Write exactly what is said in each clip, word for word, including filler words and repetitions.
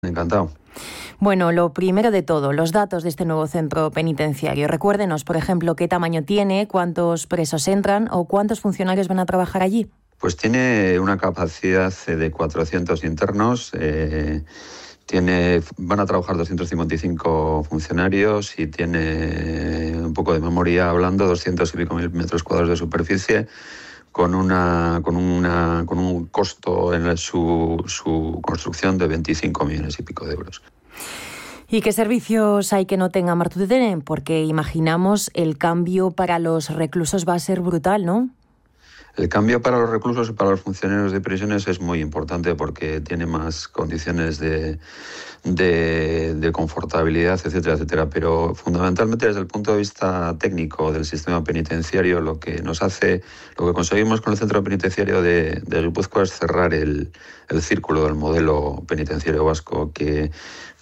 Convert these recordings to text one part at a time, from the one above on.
encantado. Bueno, lo primero de todo, los datos de este nuevo centro penitenciario. Recuérdenos, por ejemplo, qué tamaño tiene, cuántos presos entran o cuántos funcionarios van a trabajar allí. Pues tiene una capacidad de cuatrocientos internos, eh, tiene, van a trabajar doscientos cincuenta y cinco funcionarios y tiene, un poco de memoria hablando, doscientos y pico mil metros cuadrados de superficie, con una con una con un costo en su, su construcción de veinticinco millones y pico de euros. ¿Y qué servicios hay que no tengan Martutene? Porque imaginamos el cambio para los reclusos va a ser brutal, ¿no? El cambio para los reclusos y para los funcionarios de prisiones es muy importante porque tiene más condiciones de, de, de confortabilidad, etcétera, etcétera. Pero fundamentalmente desde el punto de vista técnico del sistema penitenciario, lo que nos hace, lo que conseguimos con el centro penitenciario de, de Guipúzcoa es cerrar el, el círculo del modelo penitenciario vasco que,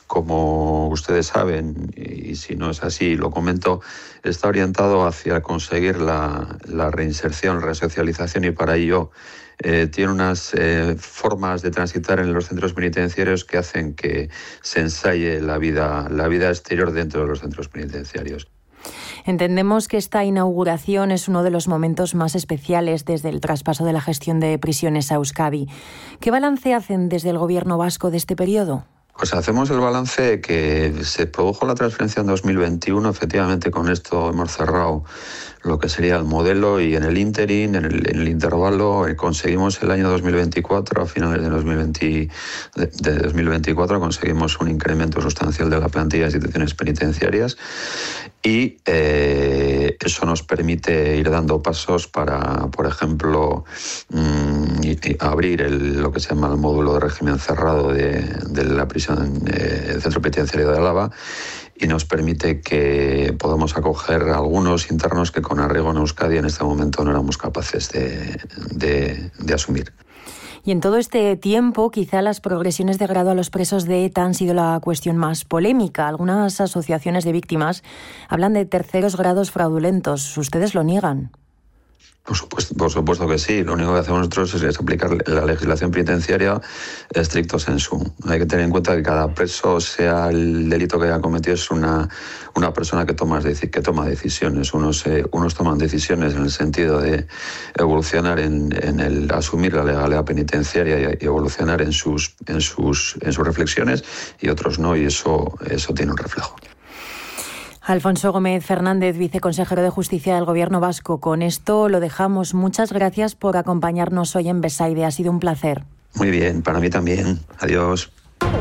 como ustedes saben, y si no es así, lo comento, está orientado hacia conseguir la, la reinserción, resocialización y para ello eh, tiene unas eh, formas de transitar en los centros penitenciarios que hacen que se ensaye la vida, la vida exterior dentro de los centros penitenciarios. Entendemos que esta inauguración es uno de los momentos más especiales desde el traspaso de la gestión de prisiones a Euskadi. ¿Qué balance hacen desde el gobierno vasco de este periodo? Pues hacemos el balance que se produjo la transferencia en dos mil veintiuno, efectivamente con esto hemos cerrado lo que sería el modelo y en el ínterin, en el, en el intervalo, eh, conseguimos el año dos mil veinticuatro, a finales de, dos mil veinte, de, de dos mil veinticuatro conseguimos un incremento sustancial de la plantilla de instituciones penitenciarias y eh, eso nos permite ir dando pasos para, por ejemplo, mmm, y, y abrir el, lo que se llama el módulo de régimen cerrado de, de la prisión, eh, el centro penitenciario de Álava, y nos permite que podamos acoger a algunos internos que con arraigo en Euskadi en este momento no éramos capaces de, de, de asumir. Y en todo este tiempo, quizá las progresiones de grado a los presos de ETA han sido la cuestión más polémica. Algunas asociaciones de víctimas hablan de terceros grados fraudulentos. ¿Ustedes lo niegan? Por supuesto, por supuesto que sí. Lo único que hacemos nosotros es, es aplicar la legislación penitenciaria estricto sensu. Hay que tener en cuenta que cada preso, sea el delito que haya cometido, es una, una persona que toma, que toma decisiones. Unos, eh, unos toman decisiones en el sentido de evolucionar en, en el asumir la legalidad penitenciaria y, y evolucionar en sus, en, sus, en sus reflexiones, y otros no, y eso, eso tiene un reflejo. Alfonso Gómez Fernández, viceconsejero de Justicia del Gobierno vasco. Con esto lo dejamos. Muchas gracias por acompañarnos hoy en Besaide. Ha sido un placer. Muy bien, para mí también. Adiós.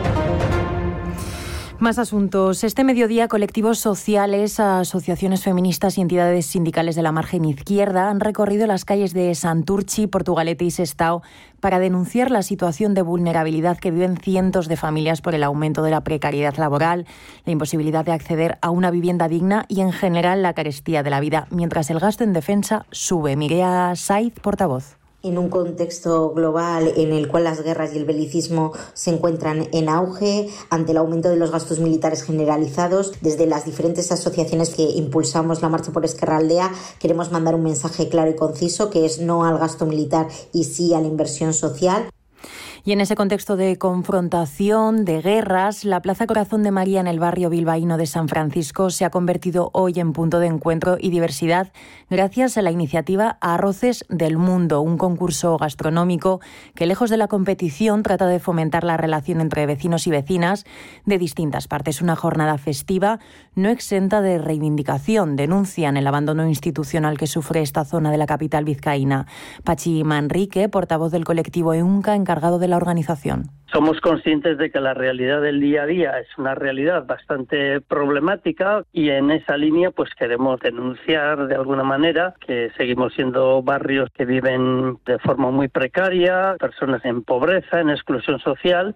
Más asuntos. Este mediodía, colectivos sociales, asociaciones feministas y entidades sindicales de la margen izquierda han recorrido las calles de Santurtzi, Portugalete y Sestao para denunciar la situación de vulnerabilidad que viven cientos de familias por el aumento de la precariedad laboral, la imposibilidad de acceder a una vivienda digna y, en general, la carestía de la vida, mientras el gasto en defensa sube. Mireia Saiz, portavoz. En un contexto global en el cual las guerras y el belicismo se encuentran en auge, ante el aumento de los gastos militares generalizados, desde las diferentes asociaciones que impulsamos la Marcha por Ezkerraldea, queremos mandar un mensaje claro y conciso, que es no al gasto militar y sí a la inversión social. Y en ese contexto de confrontación, de guerras, la Plaza Corazón de María en el barrio bilbaíno de San Francisco se ha convertido hoy en punto de encuentro y diversidad gracias a la iniciativa Arroces del Mundo, un concurso gastronómico que, lejos de la competición, trata de fomentar la relación entre vecinos y vecinas de distintas partes. Una jornada festiva no exenta de reivindicación. Denuncian el abandono institucional que sufre esta zona de la capital vizcaína. Pachi Manrique, portavoz del colectivo EUNCA, encargado de la organización. Somos conscientes de que la realidad del día a día es una realidad bastante problemática y en esa línea pues queremos denunciar de alguna manera que seguimos siendo barrios que viven de forma muy precaria, personas en pobreza, en exclusión social.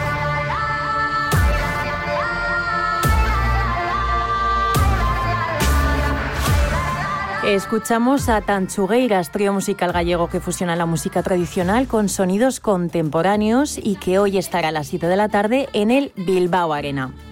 Escuchamos a Tanchugueiras, trío musical gallego que fusiona la música tradicional con sonidos contemporáneos y que hoy estará a las siete de la tarde en el Bilbao Arena.